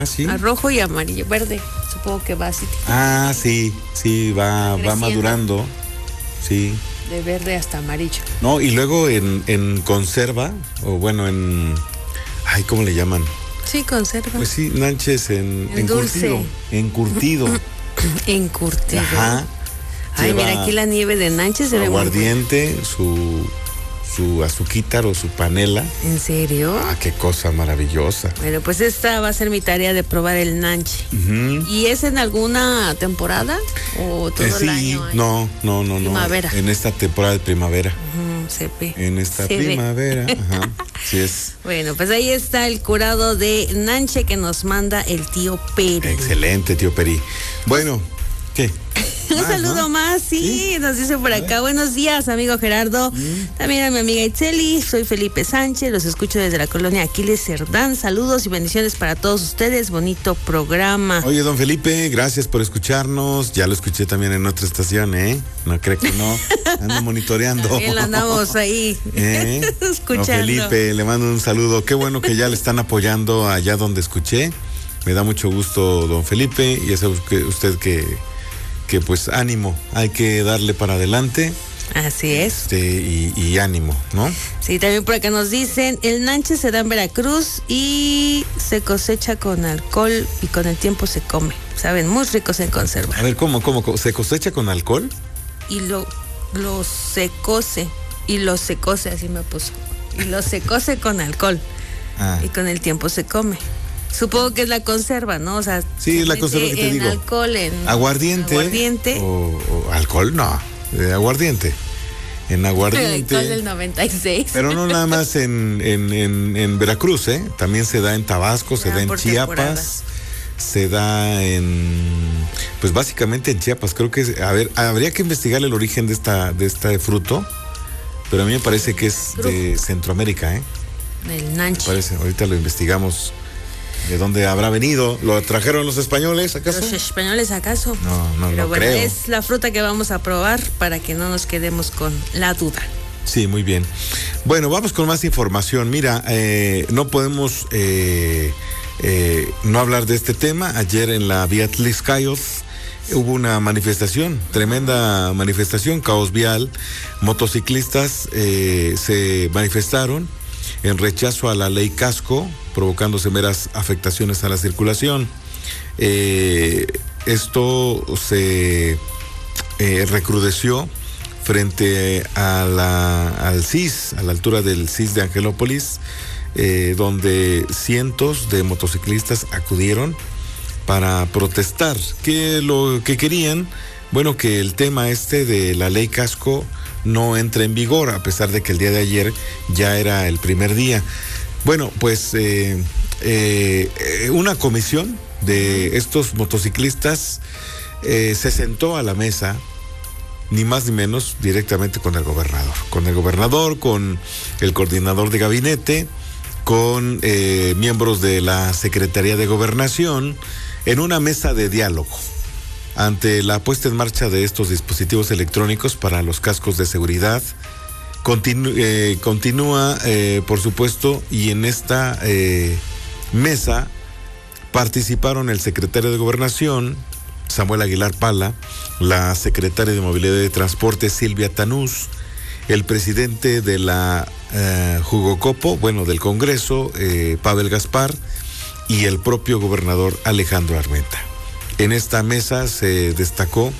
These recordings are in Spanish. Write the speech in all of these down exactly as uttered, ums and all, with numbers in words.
¿Ah, sí? A rojo y amarillo, verde. Supongo que va así. Ah, sí, sí, va, va madurando. Sí. De verde hasta amarillo. No, y luego en, en conserva, o bueno, en... Ay, ¿cómo le llaman? Sí, conserva. Pues sí, nanches en, En en dulce. curtido. Encurtido. Encurtido. Ajá. Ay, Lleva mira, aquí la nieve de Nanches se ve muy aguardiente, su, su azuquítar o su panela. buena. ¿En serio? Ah, qué cosa maravillosa. Bueno, pues esta va a ser mi tarea de probar el Nanche. Uh-huh. ¿Y es en alguna temporada o todo Eh, el sí, año? eh? no, no, no, no. Primavera. En esta temporada de primavera. Ujú, se ve. En esta Se ve. primavera. Ajá. Sí es. Bueno, pues ahí está el curado de Nanche que nos manda el tío Peri. Excelente, tío Peri. Bueno, ¿qué? Un Más, saludo ¿no? más, sí, ¿Sí? nos dice por acá. Buenos días, amigo Gerardo. Mm. También a mi amiga Itzeli, soy Felipe Sánchez, los escucho desde la colonia Aquiles Cerdán. Saludos y bendiciones para todos ustedes, bonito programa. Oye, don Felipe, gracias por escucharnos. Ya lo escuché también en otra estación, ¿eh? No creo que no. Ando monitoreando. También lo andamos ahí ¿Eh? escuchando. Don Felipe, le mando un saludo. Qué bueno que ya le están apoyando allá donde escuché. Me da mucho gusto, don Felipe, y ya sabe que usted que, que pues ánimo, hay que darle para adelante. Así es. Este, y, y ánimo, ¿no? Sí, también por acá nos dicen, el Nanche se da en Veracruz y se cosecha con alcohol y con el tiempo se come. Saben, muy ricos en conserva. A ver, ¿cómo, cómo, cómo? ¿Se cosecha con alcohol? Y lo, lo se cose, y lo se cose, así me puso. Y lo se cose con alcohol. Ah. Y con el tiempo se come. Supongo que es la conserva, ¿no? O sea, Sí, se la mete conserva que te en digo. alcohol, en Aguardiente. aguardiente. O, o alcohol, no. Eh, aguardiente. En El aguardiente. alcohol del noventa y seis. Pero no nada más en, en, en, en Veracruz, ¿eh? También se da en Tabasco, se Ah, da en por Chiapas, temporada. se da en, pues básicamente en Chiapas. Creo que, es, a ver, habría que investigar el origen de esta, de este fruto, pero a mí me parece que es de Centroamérica, ¿eh? Del Me Nanche. parece, ahorita lo investigamos de dónde habrá venido. ¿Lo trajeron los españoles, acaso? ¿Los españoles acaso? No, no, Pero no bueno, creo. es la fruta que vamos a probar para que no nos quedemos con la duda. Sí, muy bien. Bueno, vamos con más información. Mira, eh, no podemos eh, eh, no hablar de este tema. Ayer en la vía Tlixcayos hubo una manifestación, tremenda manifestación, caos vial. Motociclistas eh, se manifestaron en rechazo a la ley Casco, provocando severas afectaciones a la circulación. Eh, esto se eh, recrudeció frente a la, al C I S, a la altura del C I S de Angelópolis, eh, donde cientos de motociclistas acudieron para protestar. ¿Qué lo que querían? Bueno, que el tema este de la ley Casco no entre en vigor, a pesar de que el día de ayer ya era el primer día. Bueno, pues eh, eh, una comisión de estos motociclistas eh, se sentó a la mesa, ni más ni menos, directamente con el gobernador. Con el gobernador, con el coordinador de gabinete, con eh, miembros de la Secretaría de Gobernación, en una mesa de diálogo ante la puesta en marcha de estos dispositivos electrónicos para los cascos de seguridad. Continu- eh, continúa, eh, por supuesto, y en esta eh, mesa participaron el secretario de Gobernación, Samuel Aguilar Pala, la secretaria de Movilidad y Transporte, Silvia Tanús, el presidente de la eh, Jugocopo, bueno, del Congreso, eh, Pavel Gaspar, y el propio gobernador Alejandro Armenta. En esta mesa se destacó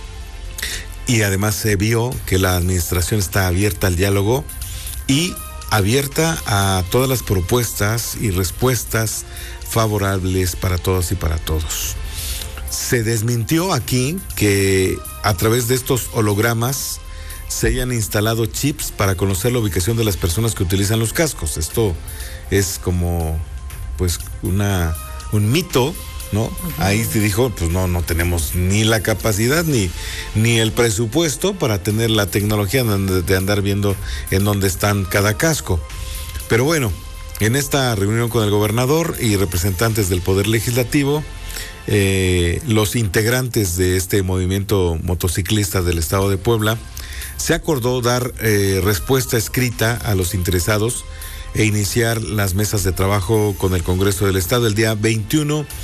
y además se vio que la administración está abierta al diálogo y abierta a todas las propuestas y respuestas favorables para todas y para todos. Se desmintió aquí que a través de estos hologramas se hayan instalado chips para conocer la ubicación de las personas que utilizan los cascos. Esto es como pues una un mito, ¿no? Uh-huh. Ahí se dijo, pues no, no tenemos ni la capacidad ni, ni el presupuesto para tener la tecnología de, de andar viendo en dónde están cada casco. Pero bueno, en esta reunión con el gobernador y representantes del Poder Legislativo, eh, los integrantes de este movimiento motociclista del Estado de Puebla, se acordó dar eh, respuesta escrita a los interesados e iniciar las mesas de trabajo con el Congreso del Estado el día veintiuno